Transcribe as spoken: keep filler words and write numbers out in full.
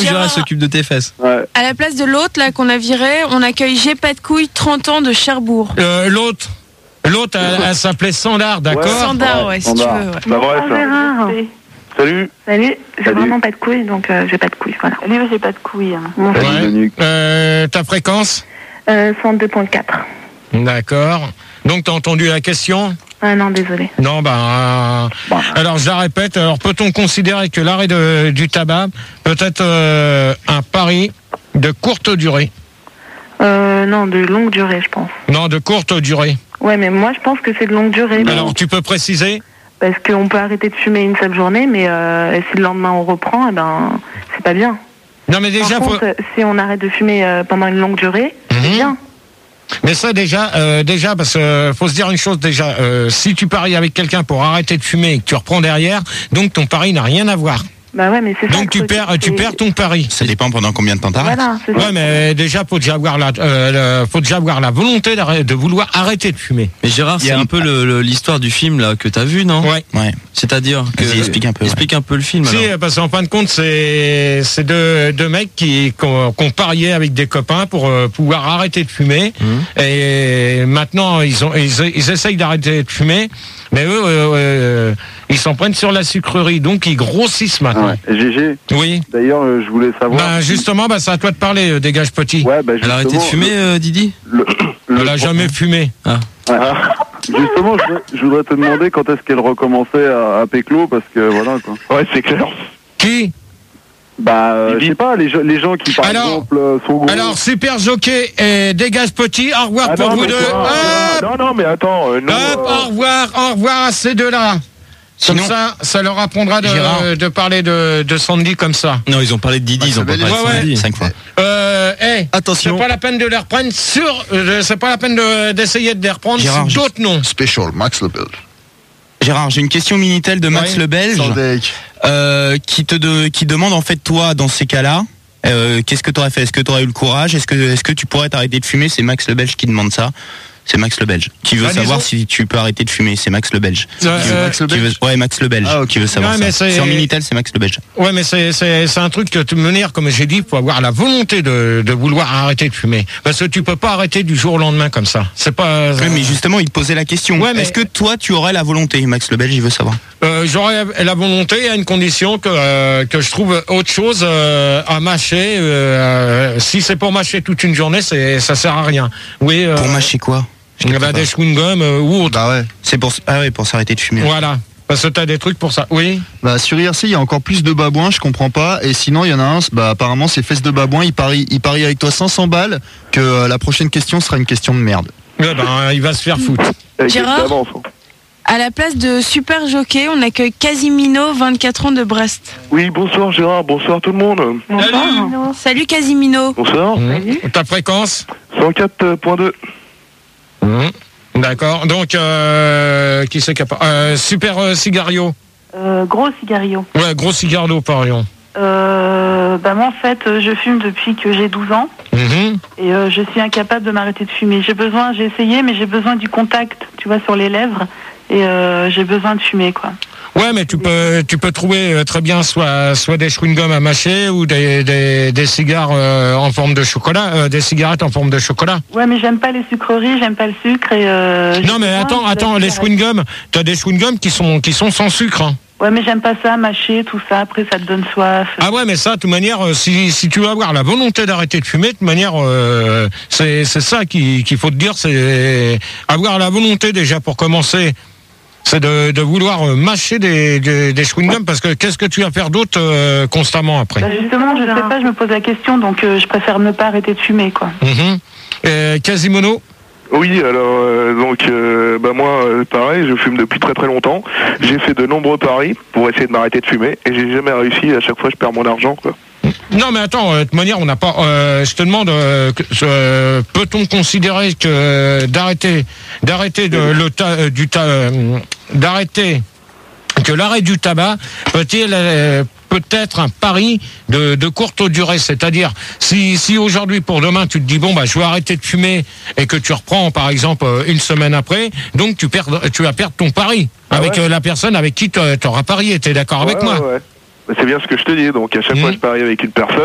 Gérard s'occupe de tes fesses. Ouais. À la place de l'autre, là, qu'on a viré, on accueille J'ai pas de couilles, trente ans de Cherbourg. Euh, l'autre, l'autre, elle, elle s'appelait Sandar, d'accord. Ouais, Sandar, ouais, si tu veux. Ouais. Bah vrai, ça. Gérard. Salut. Salut, j'ai Salut. vraiment pas de couilles, donc euh, j'ai pas de couilles, voilà. Lui, j'ai pas de couilles. Hein. Bon, Salut, Ouais. Denis. Euh, ta fréquence. euh, cent deux virgule quatre. D'accord. Donc, t'as entendu la question? Ah non, désolé. Non, bah, euh, Bah. alors je la répète. Alors, peut-on considérer que l'arrêt de- du tabac peut être euh, un pari de courte durée? Euh, non, de longue durée, je pense. Non, de courte durée. Ouais, mais moi, je pense que c'est de longue durée. mais- Alors, tu peux préciser? Parce qu'on peut arrêter de fumer une seule journée, mais euh, si le lendemain on reprend, eh ben, c'est pas bien. Non, mais déjà, Par faut... contre, si on arrête de fumer euh, pendant une longue durée, c'est Mhm. bien. mais ça déjà, euh, déjà, parce que euh, faut se dire une chose déjà. Euh, si tu paries avec quelqu'un pour arrêter de fumer et que tu reprends derrière, donc ton pari n'a rien à voir. Bah ouais, mais c'est ça. Donc le tu truc, perds, tu c'est- perds ton pari. Ça dépend pendant combien de temps t'arrêtes. Voilà, c'est Ouais, ça. mais déjà faut déjà avoir la, euh, le- faut déjà avoir la volonté d'arrêter- de vouloir arrêter de fumer. Mais Gérard, Il y c'est a un un- peu le- le- l'histoire du film là que t'as vu, non? Ouais. Ouais. C'est-à-dire que Vas-y, explique un peu, Explique un peu le film. Si, alors. parce qu'en fin de compte, c'est c'est deux, deux mecs qui qui ont, qui ont parié avec des copains pour euh, pouvoir arrêter de fumer. Mhm. Et maintenant, ils ont ils, ils essayent d'arrêter de fumer, mais eux, euh, euh, ils s'en prennent sur la sucrerie, donc ils grossissent maintenant. Ouais. Et G G, Oui. d'ailleurs, euh, je voulais savoir. Ben justement, ben, c'est à toi de parler, euh, dégage petit. Ouais, bah, Elle a arrêté de justement, fumer, euh, Didi? le- le- Elle a jamais fumé. Ouais. Justement, je, voudrais- je voudrais te demander quand est-ce qu'elle recommençait à, à Péclo, parce que voilà quoi. Ouais, c'est clair. Qui? Bah, euh, je sais pas, les, gens- les gens qui par Alors- exemple euh, sont gros. Alors, super jockey et dégage petit, au revoir Ah pour non, vous mais deux. quoi, Hop, non, non, mais attends, euh, non. hop, euh, au revoir, au revoir à ces deux-là. Comme Sinon- ça, ça leur apprendra de, Gérard. de parler de, de Sandy comme ça. Non, ils ont parlé de Didi, ils ont pas parlé de Ouais, ouais. Sandy. Cinq fois. Euh, hey, Attention. c'est pas la peine de les reprendre sur, euh, c'est pas la peine de- d'essayer de les reprendre Gérard, sur d'autres noms. Special, Max Le Belge. Gérard, j'ai une question Minitel de Max Ouais. le Belge Sandek. euh, qui te de- qui demande en fait toi dans ces cas-là. euh, Qu'est-ce que tu aurais fait? Est-ce que tu aurais eu le courage? Est-ce que, est-ce que tu pourrais t'arrêter de fumer? C'est Max le Belge qui demande ça. C'est Max le Belge qui veut Bah, savoir disons- si tu peux arrêter de fumer. C'est Max le Belge. Euh, Qui veut- Max le qui veut- Belge Ouais, Max le Belge Ah, ok. qui veut savoir Ouais, mais ça. c'est- Sur Minitel, c'est Max le Belge. Ouais, mais c'est, c'est, c'est un truc que, de toute manière, comme j'ai dit, faut avoir la volonté de, de vouloir arrêter de fumer. Parce que tu peux pas arrêter du jour au lendemain comme ça. C'est pas. Oui, mais justement, il te posait la question. Ouais, mais- Est-ce que toi, tu aurais la volonté? Max le Belge, il veut savoir. Euh, j'aurais la volonté à une condition que, euh, que je trouve autre chose euh, à mâcher. Euh, si c'est pour mâcher toute une journée, c'est, ça sert à rien. Oui. Euh, Pour mâcher quoi? Je capte bah, pas. des chewing-gums euh, ou autre. Bah ouais. C'est pour ah ouais, pour s'arrêter de fumer. Voilà. Parce que t'as des trucs pour ça. Oui. Bah sur I R C, il y a encore plus de babouins, je comprends pas. Et sinon, il y en a un, bah apparemment, c'est Fesses de Babouin. Il parie, il parie avec toi cinq cents balles que euh, la prochaine question sera une question de merde. Eh ben, il va se faire foutre. avec Gérard d'avance, hein. À la place de super jockey, on accueille Casimino, vingt-quatre ans de Brest. Oui, bonsoir Gérard, bonsoir tout le monde. Bonsoir. Salut Casimino. Bonsoir. Mmh. Ta fréquence cent quatre point deux. Mmh. D'accord. Donc, euh, qui c'est qui a pas euh, Super euh, Cigario. Euh, gros cigario. Ouais, gros cigario, parions. Euh, bah moi, en fait, euh, je fume depuis que j'ai douze ans Mhm. et euh, je suis incapable de m'arrêter de fumer. J'ai besoin, j'ai essayé, mais j'ai besoin du contact, tu vois, sur les lèvres et euh, j'ai besoin de fumer, quoi. Ouais, mais tu peux, tu peux trouver euh, très bien soit, soit des chewing-gums à mâcher ou des, des, des cigares euh, en forme de chocolat, euh, des cigarettes en forme de chocolat. Ouais, mais j'aime pas les sucreries, j'aime pas le sucre et. Euh, j'ai Non, mais besoin attends, de la attends, les cigarette. chewing-gums, t'as des chewing-gums qui sont, qui sont sans sucre. Hein. Ouais, mais j'aime pas ça, mâcher, tout ça. Après, ça te donne soif. Ah ouais, mais ça, de toute manière, euh, si, si tu veux avoir la volonté d'arrêter de fumer, de toute manière, euh, c'est, c'est ça qui- qu'il faut te dire, c'est avoir la volonté déjà pour commencer. C'est de, de vouloir euh, mâcher des, des, des chewing-gums parce que qu'est-ce que tu vas faire d'autre euh, constamment après? Bah, justement, je sais pas, je me pose la question, donc euh, je préfère ne pas arrêter de fumer, quoi. Mhm. Euh, Quasimodo. Oui, alors euh, donc euh, bah moi euh, pareil, je fume depuis très très longtemps. J'ai fait de nombreux paris pour essayer de m'arrêter de fumer et j'ai jamais réussi. À chaque fois, je perds mon argent, quoi. Non mais attends, euh, de toute manière on n'a pas. Euh, je te demande, euh, que- euh, peut-on considérer que euh, d'arrêter, d'arrêter de, le ta- euh, du ta- euh, d'arrêter que l'arrêt du tabac peut-il euh, peut-être un pari de, de courte durée, c'est-à-dire si, si aujourd'hui pour demain tu te dis bon bah je vais arrêter de fumer et que tu reprends par exemple euh, une semaine après, donc tu perds, tu vas perdre ton pari Ah avec ouais. euh, la personne avec qui tu auras parié. T'es d'accord avec Ouais, moi? ouais, ouais. Bah, c'est bien ce que je te dis. Donc à chaque Mmh. fois, je parie avec une personne.